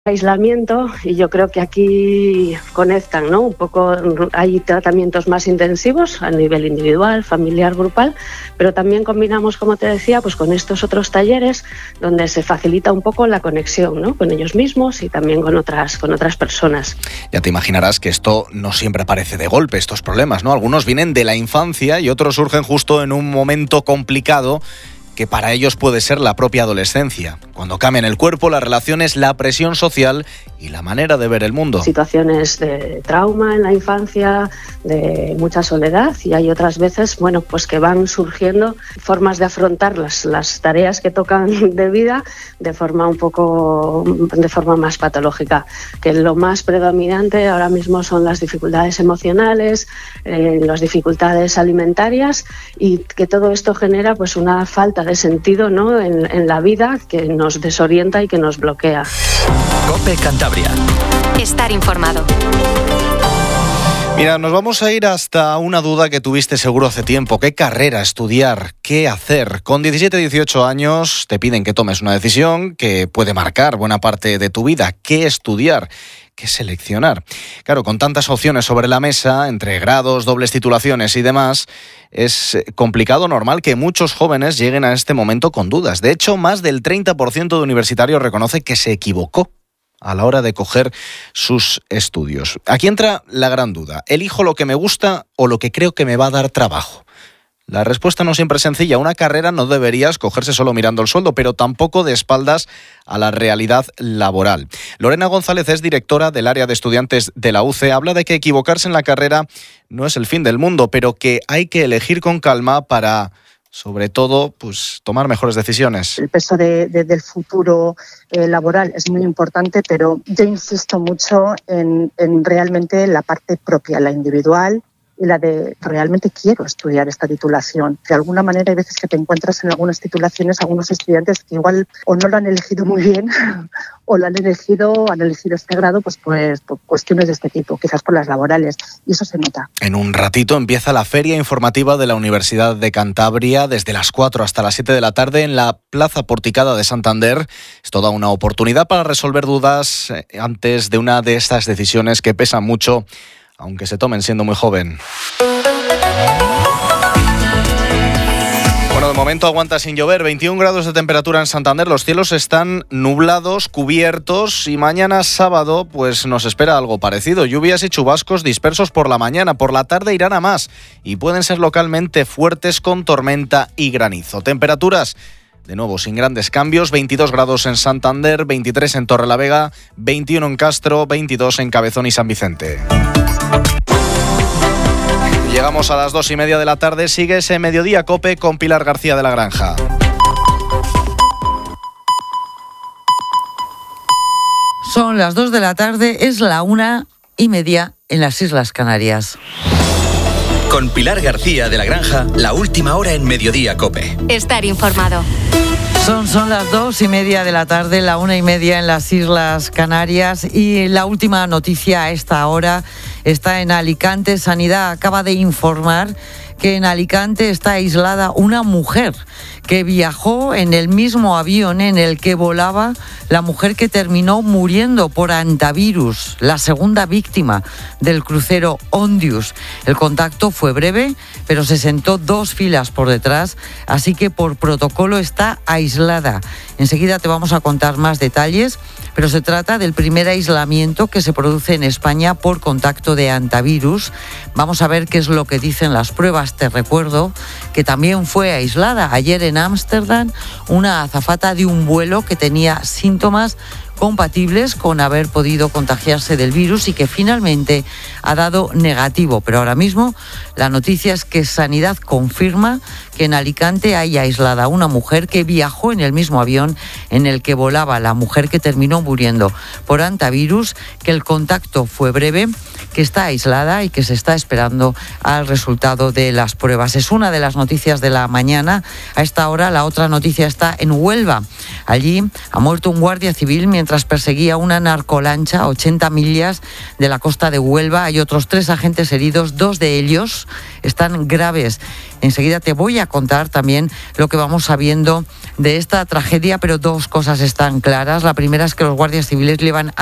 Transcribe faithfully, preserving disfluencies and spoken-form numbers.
aislamiento, y yo creo que aquí conectan, ¿no? Un poco, hay tratamientos más intensivos a nivel individual, familiar, grupal, pero también combinamos, como te decía, pues con estos otros talleres donde se facilita un poco la conexión, ¿no? Con ellos mismos y también con otras, con otras personas. Ya te imaginarás que esto no siempre aparece de golpe, estos problemas, ¿no? Algunos vienen de la infancia y otros surgen justo en un momento complicado que para ellos puede ser la propia adolescencia, cuando cambian el cuerpo, las relaciones, la presión social y la manera de ver el mundo. Situaciones de trauma en la infancia, de mucha soledad, y hay otras veces, bueno, pues que van surgiendo formas de afrontar las, las tareas que tocan de vida de forma un poco, de forma más patológica, que lo más predominante ahora mismo son las dificultades emocionales, eh, las dificultades alimentarias, y que todo esto genera pues una falta de sentido, ¿no? en, en la vida, que nos desorienta y que nos bloquea. COPE Cantabria. Estar informado. Mira, nos vamos a ir hasta una duda que tuviste seguro hace tiempo. ¿Qué carrera estudiar? ¿Qué hacer? Con diecisiete, dieciocho años te piden que tomes una decisión que puede marcar buena parte de tu vida. ¿Qué estudiar? ¿Qué seleccionar? Claro, con tantas opciones sobre la mesa, entre grados, dobles titulaciones y demás, es complicado, normal que muchos jóvenes lleguen a este momento con dudas. De hecho, más del treinta por ciento de universitarios reconoce que se equivocó a la hora de coger sus estudios. Aquí entra la gran duda. ¿Elijo lo que me gusta o lo que creo que me va a dar trabajo? La respuesta no siempre es sencilla. Una carrera no debería escogerse solo mirando el sueldo, pero tampoco de espaldas a la realidad laboral. Lorena González es directora del área de estudiantes de la U C E. Habla de que equivocarse en la carrera no es el fin del mundo, pero que hay que elegir con calma para, sobre todo, pues tomar mejores decisiones. El peso de, de, del futuro eh, laboral es muy importante, pero yo insisto mucho en, en realmente la parte propia, la individual, y la de realmente quiero estudiar esta titulación. De alguna manera hay veces que te encuentras en algunas titulaciones algunos estudiantes que igual o no lo han elegido muy bien o lo han elegido, han elegido este grado pues, pues por cuestiones de este tipo, quizás por las laborales, y eso se nota. En un ratito empieza la feria informativa de la Universidad de Cantabria desde las cuatro hasta las siete de la tarde en la Plaza Porticada de Santander. Es toda una oportunidad para resolver dudas antes de una de estas decisiones que pesan mucho, aunque se tomen siendo muy joven. Bueno, de momento aguanta sin llover, veintiún grados de temperatura en Santander, los cielos están nublados, cubiertos, y mañana sábado pues nos espera algo parecido, lluvias y chubascos dispersos por la mañana, por la tarde irán a más y pueden ser localmente fuertes con tormenta y granizo. Temperaturas, de nuevo, sin grandes cambios, veintidós grados en Santander, veintitrés en Torrelavega, veintiuno en Castro, veintidós en Cabezón y San Vicente. Llegamos a las dos y media de la tarde, sigue ese Mediodía COPE con Pilar García de la Granja. Son las dos de la tarde, es la una y media en las Islas Canarias. Con Pilar García de la Granja, la última hora en Mediodía COPE. Estar informado. Son, son las dos y media de la tarde, la una y media en las Islas Canarias, y la última noticia a esta hora está en Alicante. Sanidad acaba de informar que en Alicante está aislada una mujer que viajó en el mismo avión en el que volaba la mujer que terminó muriendo por hantavirus, la segunda víctima del crucero Ondius. El contacto fue breve, pero se sentó dos filas por detrás, así que por protocolo está aislada. Enseguida te vamos a contar más detalles, pero se trata del primer aislamiento que se produce en España por contacto de hantavirus. Vamos a ver qué es lo que dicen las pruebas. Te recuerdo que también fue aislada ayer en Ámsterdam una azafata de un vuelo que tenía síntomas compatibles con haber podido contagiarse del virus y que finalmente ha dado negativo. Pero ahora mismo la noticia es que Sanidad confirma que en Alicante hay aislada una mujer que viajó en el mismo avión en el que volaba la mujer que terminó muriendo por hantavirus, que el contacto fue breve, que está aislada y que se está esperando al resultado de las pruebas. Es una de las noticias de la mañana. A esta hora la otra noticia está en Huelva. Allí ha muerto un guardia civil mientras mientras perseguía una narcolancha a ochenta millas de la costa de Huelva. Hay otros tres agentes heridos, dos de ellos están graves. Enseguida te voy a contar también lo que vamos sabiendo de esta tragedia, pero dos cosas están claras. La primera es que los guardias civiles llevan